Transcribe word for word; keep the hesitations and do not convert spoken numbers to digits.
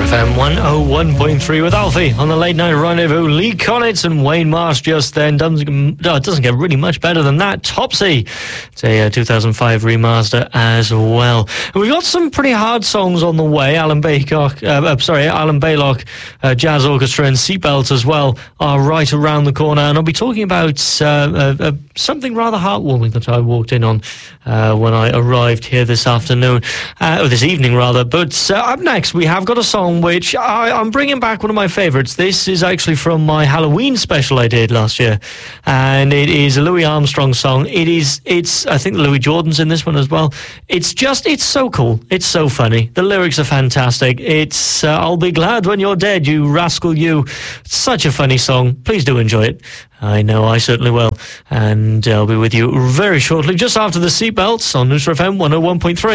F M one oh one point three with Alfie on the Late Night Rendezvous. Lee Konitz and Wayne Marsh just then. Doesn't, no, it doesn't get really much better than that. Topsy. It's a uh, two thousand five remaster as well. And we've got some pretty hard songs on the way. Alan Baylock, uh, uh, sorry, Alan Baylock, uh, Jazz Orchestra and Seatbelts as well are right around the corner. And I'll be talking about uh, uh, uh, something rather heartwarming that I walked in on uh, when I arrived here this afternoon, uh, or this evening rather. But uh, up next, we have got a song which I, I'm bringing back one of my favourites. This is actually from my Halloween special I did last year, and it is a Louis Armstrong song. It is, it's, I think Louis Jordan's in this one as well. It's just, it's so cool. It's so funny. The lyrics are fantastic. It's, uh, I'll be glad when you're dead, you rascal you. It's such a funny song. Please do enjoy it. I know I certainly will. And I'll be with you very shortly, just after the Seatbelts on Noosa F M one oh one point three.